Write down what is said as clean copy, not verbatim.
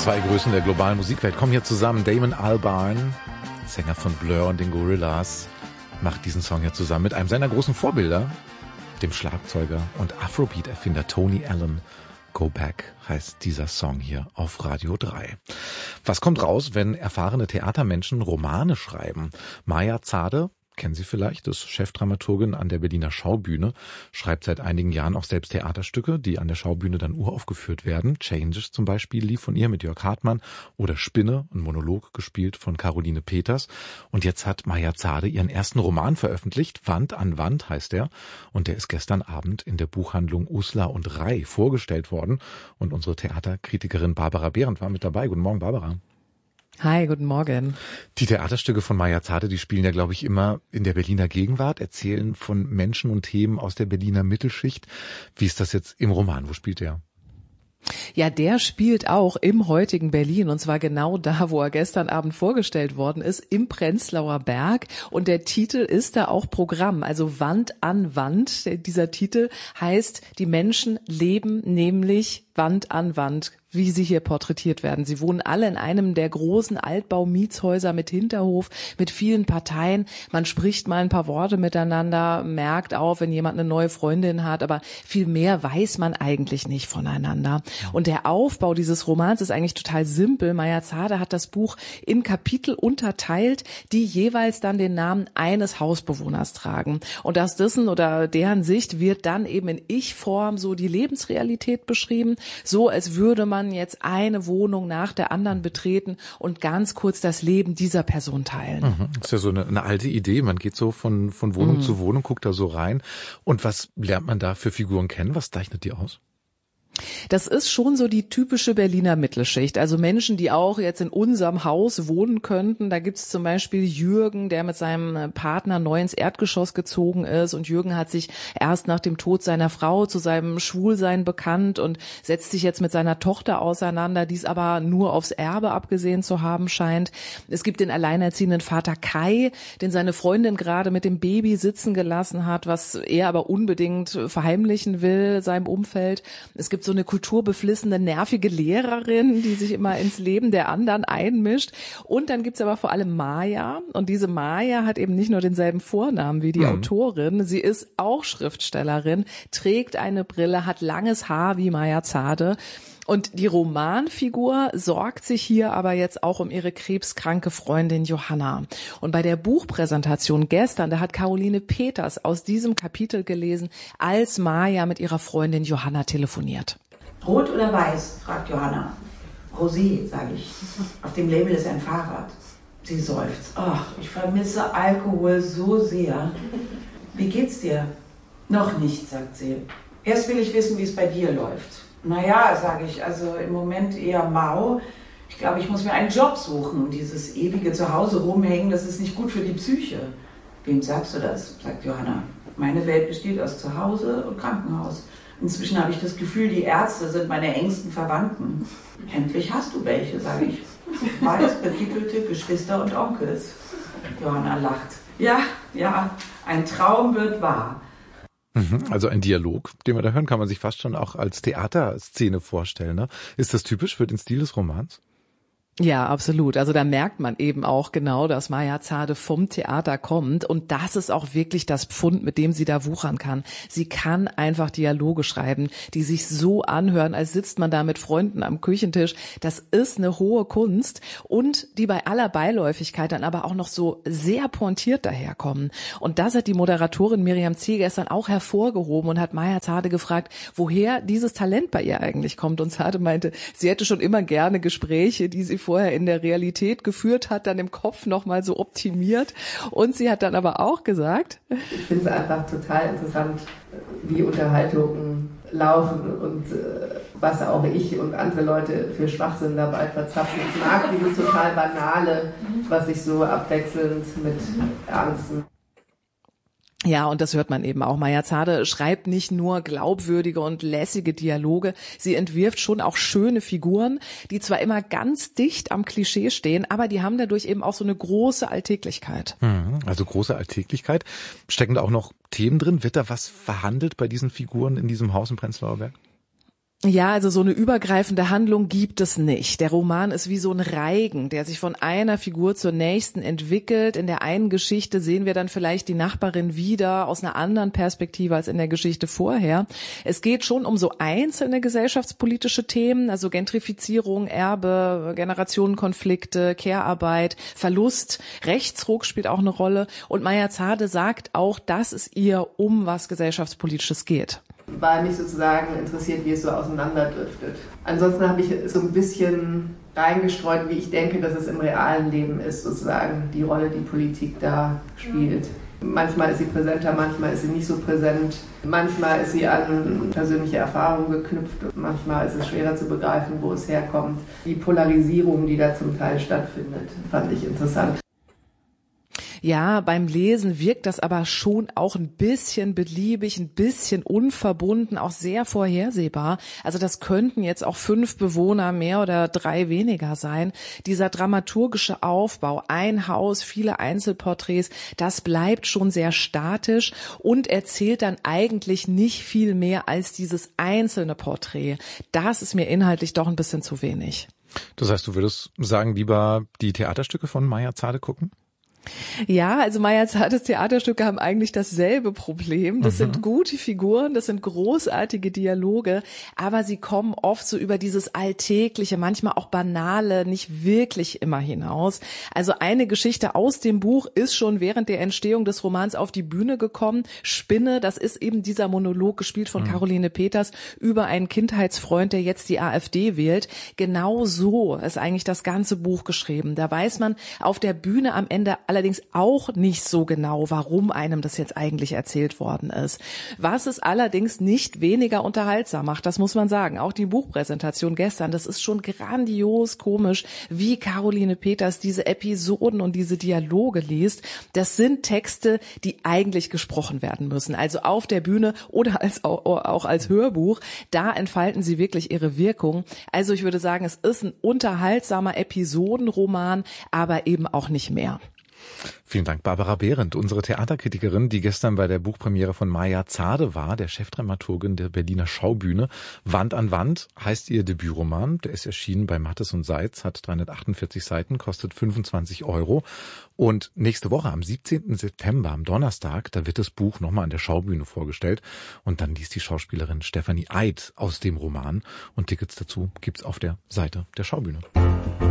Zwei Größen der globalen Musikwelt kommen hier zusammen. Damon Albarn, Sänger von Blur und den Gorillaz, macht diesen Song hier zusammen mit einem seiner großen Vorbilder, dem Schlagzeuger und Afrobeat-Erfinder Tony Allen. Go Back heißt dieser Song hier auf Radio 3. Was kommt raus, wenn erfahrene Theatermenschen Romane schreiben? Maja Zade, kennen Sie vielleicht, ist Chefdramaturgin an der Berliner Schaubühne, schreibt seit einigen Jahren auch selbst Theaterstücke, die an der Schaubühne dann uraufgeführt werden. Changes zum Beispiel lief von ihr mit Jörg Hartmann oder Spinne, ein Monolog gespielt von Caroline Peters. Und jetzt hat Maja Zade ihren ersten Roman veröffentlicht, Wand an Wand heißt er. Und der ist gestern Abend in der Buchhandlung Uslar und Ray vorgestellt worden. Und unsere Theaterkritikerin Barbara Behrendt war mit dabei. Guten Morgen, Barbara. Hi, guten Morgen. Die Theaterstücke von Maja Zade, die spielen ja, glaube ich, immer in der Berliner Gegenwart, erzählen von Menschen und Themen aus der Berliner Mittelschicht. Wie ist das jetzt im Roman? Wo spielt der? Ja, der spielt auch im heutigen Berlin, und zwar genau da, wo er gestern Abend vorgestellt worden ist, im Prenzlauer Berg. Und der Titel ist da auch Programm, also Wand an Wand. Dieser Titel heißt, die Menschen leben nämlich Wand an Wand, wie sie hier porträtiert werden. Sie wohnen alle in einem der großen Altbau-Mietshäuser mit Hinterhof, mit vielen Parteien. Man spricht mal ein paar Worte miteinander, merkt auf, wenn jemand eine neue Freundin hat, aber viel mehr weiß man eigentlich nicht voneinander. Und der Aufbau dieses Romans ist eigentlich total simpel. Maja Zade hat das Buch in Kapitel unterteilt, die jeweils dann den Namen eines Hausbewohners tragen. Und aus dessen oder deren Sicht wird dann eben in Ich-Form so die Lebensrealität beschrieben, so als würde man jetzt eine Wohnung nach der anderen betreten und ganz kurz das Leben dieser Person teilen. Das ist ja so eine alte Idee. Man geht so von Wohnung zu Wohnung, guckt da so rein. Und was lernt man da für Figuren kennen? Was zeichnet die aus? Das ist schon so die typische Berliner Mittelschicht, also Menschen, die auch jetzt in unserem Haus wohnen könnten. Da gibt's zum Beispiel Jürgen, der mit seinem Partner neu ins Erdgeschoss gezogen ist, und Jürgen hat sich erst nach dem Tod seiner Frau zu seinem Schwulsein bekannt und setzt sich jetzt mit seiner Tochter auseinander, die es aber nur aufs Erbe abgesehen zu haben scheint. Es gibt den alleinerziehenden Vater Kai, den seine Freundin gerade mit dem Baby sitzen gelassen hat, was er aber unbedingt verheimlichen will seinem Umfeld. Es gibt so eine kulturbeflissene, nervige Lehrerin, die sich immer ins Leben der anderen einmischt. Und dann gibt's aber vor allem Maja. Und diese Maja hat eben nicht nur denselben Vornamen wie die Autorin. Sie ist auch Schriftstellerin, trägt eine Brille, hat langes Haar wie Maja Zade. Und die Romanfigur sorgt sich hier aber jetzt auch um ihre krebskranke Freundin Johanna. Und bei der Buchpräsentation gestern, da hat Caroline Peters aus diesem Kapitel gelesen, als Maja mit ihrer Freundin Johanna telefoniert. Rot oder weiß, fragt Johanna. Rosé, sage ich. Auf dem Label ist ein Fahrrad. Sie seufzt. Ach, ich vermisse Alkohol so sehr. Wie geht's dir? Noch nicht, sagt sie. Erst will ich wissen, wie es bei dir läuft. Naja, sage ich, also im Moment eher mau. Ich glaube, ich muss mir einen Job suchen. Dieses ewige Zuhause rumhängen, das ist nicht gut für die Psyche. Wem sagst du das? Sagt Johanna. Meine Welt besteht aus Zuhause und Krankenhaus. Inzwischen habe ich das Gefühl, die Ärzte sind meine engsten Verwandten. Endlich hast du welche, sage ich. Weiß betitelte Geschwister und Onkels. Johanna lacht. Ja, ein Traum wird wahr. Also ein Dialog, den wir da hören, kann man sich fast schon auch als Theaterszene vorstellen. Ne? Ist das typisch für den Stil des Romans? Ja, absolut. Also da merkt man eben auch genau, dass Maja Zade vom Theater kommt, und das ist auch wirklich das Pfund, mit dem sie da wuchern kann. Sie kann einfach Dialoge schreiben, die sich so anhören, als sitzt man da mit Freunden am Küchentisch. Das ist eine hohe Kunst, und die bei aller Beiläufigkeit dann aber auch noch so sehr pointiert daherkommen. Und das hat die Moderatorin Miriam C. gestern auch hervorgehoben und hat Maja Zade gefragt, woher dieses Talent bei ihr eigentlich kommt. Und Zade meinte, sie hätte schon immer gerne Gespräche, die sie vorher in der Realität geführt hat, dann im Kopf nochmal so optimiert. Und sie hat dann aber auch gesagt, ich finde es einfach total interessant, wie Unterhaltungen laufen und was auch ich und andere Leute für Schwachsinn dabei verzapfen. Ich mag dieses total Banale, was sich so abwechselnd mit Ernsten. Ja, und das hört man eben auch. Maja Zade schreibt nicht nur glaubwürdige und lässige Dialoge, sie entwirft schon auch schöne Figuren, die zwar immer ganz dicht am Klischee stehen, aber die haben dadurch eben auch so eine große Alltäglichkeit. Also große Alltäglichkeit. Stecken da auch noch Themen drin? Wird da was verhandelt bei diesen Figuren in diesem Haus im Prenzlauer Berg? Ja, also so eine übergreifende Handlung gibt es nicht. Der Roman ist wie so ein Reigen, der sich von einer Figur zur nächsten entwickelt. In der einen Geschichte sehen wir dann vielleicht die Nachbarin wieder aus einer anderen Perspektive als in der Geschichte vorher. Es geht schon um so einzelne gesellschaftspolitische Themen, also Gentrifizierung, Erbe, Generationenkonflikte, Care-Arbeit, Verlust, Rechtsruck spielt auch eine Rolle. Und Mayazade sagt auch, dass es ihr um was Gesellschaftspolitisches geht. Weil mich sozusagen interessiert, wie es so auseinanderdriftet. Ansonsten habe ich so ein bisschen reingestreut, wie ich denke, dass es im realen Leben ist, sozusagen die Rolle, die Politik da spielt. Manchmal ist sie präsenter, manchmal ist sie nicht so präsent. Manchmal ist sie an persönliche Erfahrungen geknüpft. Manchmal ist es schwerer zu begreifen, wo es herkommt. Die Polarisierung, die da zum Teil stattfindet, fand ich interessant. Ja, beim Lesen wirkt das aber schon auch ein bisschen beliebig, ein bisschen unverbunden, auch sehr vorhersehbar. Also das könnten jetzt auch 5 Bewohner mehr oder 3 weniger sein. Dieser dramaturgische Aufbau, ein Haus, viele Einzelporträts, das bleibt schon sehr statisch und erzählt dann eigentlich nicht viel mehr als dieses einzelne Porträt. Das ist mir inhaltlich doch ein bisschen zu wenig. Das heißt, du würdest sagen, lieber die Theaterstücke von Mayazade gucken? Ja, also Mayazades Theaterstücke haben eigentlich dasselbe Problem. Das sind gute Figuren, das sind großartige Dialoge, aber sie kommen oft so über dieses Alltägliche, manchmal auch Banale, nicht wirklich immer hinaus. Also eine Geschichte aus dem Buch ist schon während der Entstehung des Romans auf die Bühne gekommen. Spinne, das ist eben dieser Monolog, gespielt von Caroline Peters, über einen Kindheitsfreund, der jetzt die AfD wählt. Genau so ist eigentlich das ganze Buch geschrieben. Da weiß man auf der Bühne am Ende allerdings auch nicht so genau, warum einem das jetzt eigentlich erzählt worden ist. Was es allerdings nicht weniger unterhaltsam macht, das muss man sagen. Auch die Buchpräsentation gestern, das ist schon grandios komisch, wie Caroline Peters diese Episoden und diese Dialoge liest. Das sind Texte, die eigentlich gesprochen werden müssen. Also auf der Bühne oder auch als Hörbuch. Da entfalten sie wirklich ihre Wirkung. Also ich würde sagen, es ist ein unterhaltsamer Episodenroman, aber eben auch nicht mehr. Vielen Dank, Barbara Behrendt, unsere Theaterkritikerin, die gestern bei der Buchpremiere von Mayazade war, der Chefdramaturgin der Berliner Schaubühne. Wand an Wand heißt ihr Debütroman. Der ist erschienen bei Mattes und Seitz, hat 348 Seiten, kostet 25 €. Und nächste Woche, am 17. September, am Donnerstag, da wird das Buch nochmal an der Schaubühne vorgestellt. Und dann liest die Schauspielerin Stefanie Eid aus dem Roman. Und Tickets dazu gibt's auf der Seite der Schaubühne.